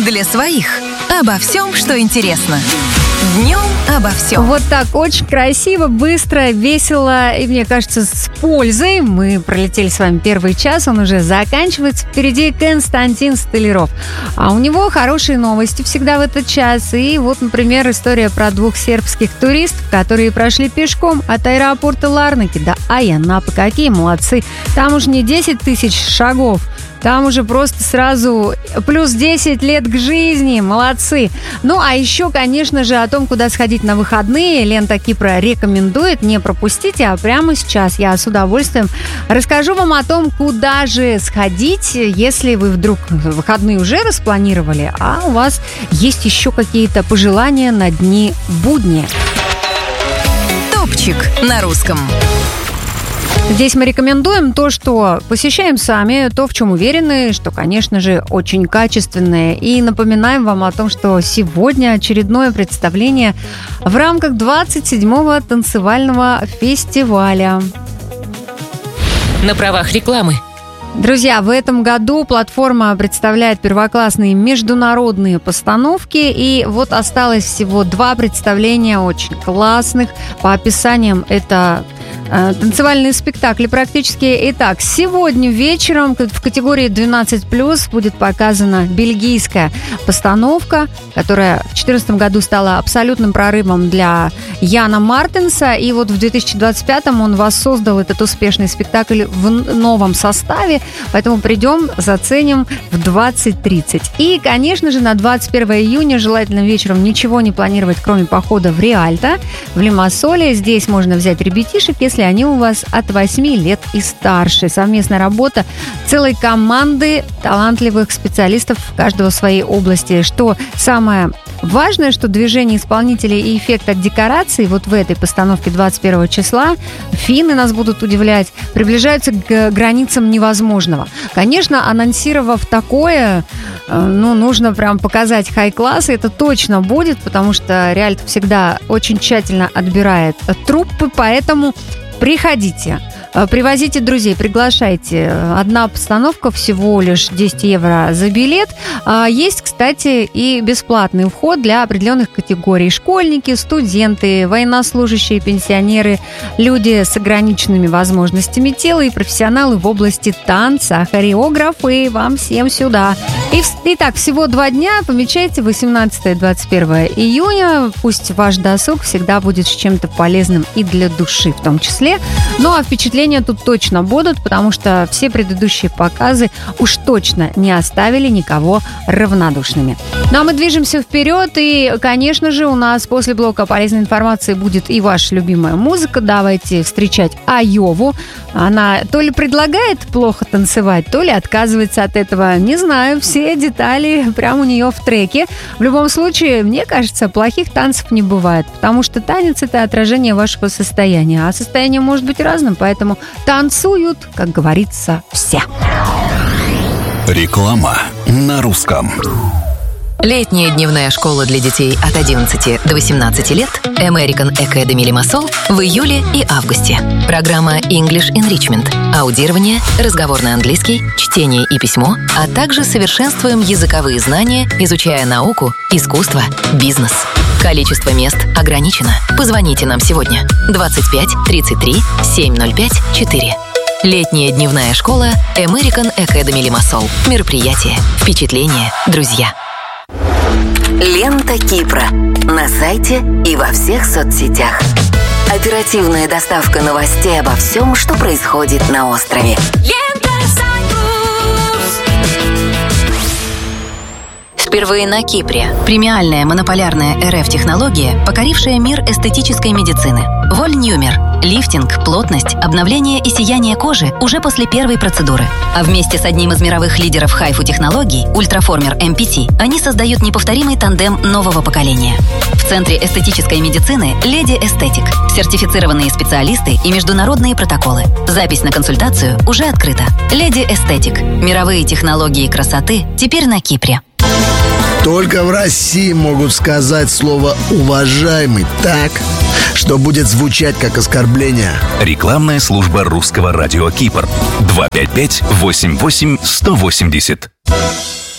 для своих. Обо всем, что интересно. Днем обо всем. Вот так, очень красиво, быстро, весело и, мне кажется, с пользой. Мы пролетели с вами первый час, он уже заканчивается. Впереди Константин Столяров. А у него хорошие новости всегда в этот час. И вот, например, история про 2 сербских туристов, которые прошли пешком от аэропорта Ларнаки до Айанапы. Какие молодцы. Там уж не 10 тысяч шагов. Там уже просто сразу плюс 10 лет к жизни. Молодцы. Ну, а еще, конечно же, о том, куда сходить на выходные, Лента Кипра рекомендует. Не пропустите, а прямо сейчас я с удовольствием расскажу вам о том, куда же сходить, если вы вдруг выходные уже распланировали, а у вас есть еще какие-то пожелания на дни будни. Топчик на русском. Здесь мы рекомендуем то, что посещаем сами, то, в чем уверены, что, конечно же, очень качественное. И напоминаем вам о том, что сегодня очередное представление в рамках 27-го танцевального фестиваля. На правах рекламы. Друзья, в этом году платформа представляет первоклассные международные постановки, и вот осталось всего 2 представления очень классных. По описаниям это танцевальные спектакли практически. Итак, сегодня вечером в категории 12+, будет показана бельгийская постановка, которая в 2014 году стала абсолютным прорывом для Яна Мартенса. И вот в 2025-м он воссоздал этот успешный спектакль в новом составе. Поэтому придем, заценим в 20:30. И, конечно же, на 21 июня желательно вечером ничего не планировать, кроме похода в Риальто, в Лимассоле. Здесь можно взять ребятишек, если они у вас от 8 лет и старше. Совместная работа целой команды талантливых специалистов, каждого в своей области. Что самое важное, что движение исполнителей и эффект от декораций вот в этой постановке 21 числа, финны нас будут удивлять, приближаются к границам невозможного. Конечно, анонсировав такое, нужно прям показать хай-класс, и это точно будет, потому что Риальто всегда очень тщательно отбирает труппы, поэтому приходите. Привозите друзей, приглашайте. Одна постановка, всего лишь 10 евро за билет. Есть, кстати, и бесплатный вход для определенных категорий. Школьники, студенты, военнослужащие, пенсионеры, люди с ограниченными возможностями тела и профессионалы в области танца, хореографы. Вам всем сюда. Итак, всего 2 дня. Помечайте 18-21 июня. Пусть ваш досуг всегда будет с чем-то полезным и для души в том числе. Ну а впечатления тут точно будут, потому что все предыдущие показы уж точно не оставили никого равнодушными. Ну а мы движемся вперед, и, конечно же, у нас после блока полезной информации будет и ваша любимая музыка. Давайте встречать Айову. Она то ли предлагает плохо танцевать, то ли отказывается от этого. Не знаю, все детали прямо у нее в треке. В любом случае, мне кажется, плохих танцев не бывает, потому что танец – это отражение вашего состояния, а состояние может быть разным, поэтому танцуют, как говорится, все. Реклама на русском. Летняя дневная школа для детей от 11 до 18 лет American Academy Limassol в июле и августе. Программа English Enrichment, аудирование, разговорный английский, чтение и письмо, а также совершенствуем языковые знания, изучая науку, искусство, бизнес. Количество мест ограничено. Позвоните нам сегодня 25 33 705 4. Летняя дневная школа American Academy Limassol. Мероприятие, впечатление, друзья. Лента Кипра. На сайте и во всех соцсетях. Оперативная доставка новостей обо всем, что происходит на острове. Впервые на Кипре. Премиальная монополярная РФ-технология, покорившая мир эстетической медицины. Вольнюмер. Лифтинг, плотность, обновление и сияние кожи уже после первой процедуры. А вместе с одним из мировых лидеров хайфу-технологий, Ультраформер MPT, они создают неповторимый тандем нового поколения. В Центре эстетической медицины «Леди Эстетик». Сертифицированные специалисты и международные протоколы. Запись на консультацию уже открыта. «Леди Эстетик». Мировые технологии красоты теперь на Кипре. Только в России могут сказать слово «уважаемый» так, что будет звучать как оскорбление. Рекламная служба русского радио Кипр. 255-88-180.